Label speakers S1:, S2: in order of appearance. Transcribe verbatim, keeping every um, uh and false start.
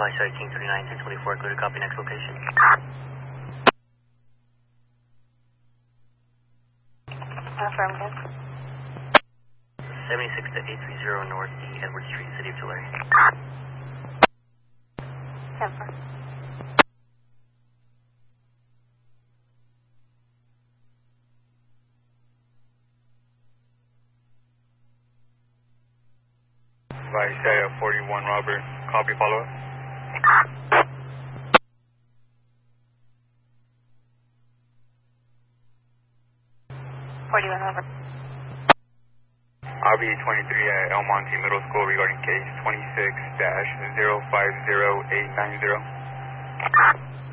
S1: Vice King thirty-nine, ten twenty-four, clear to copy, next location.
S2: Affirmative.
S1: seventy-six to eight three zero North E. Edward Street, City of Tulare.
S2: Temper.
S3: Vice uh, forty-one Robert, copy follow-up.
S2: forty-one Robert.
S3: R B twenty-three at El Monte Middle School regarding case twenty-six dash zero five zero eight nine zero.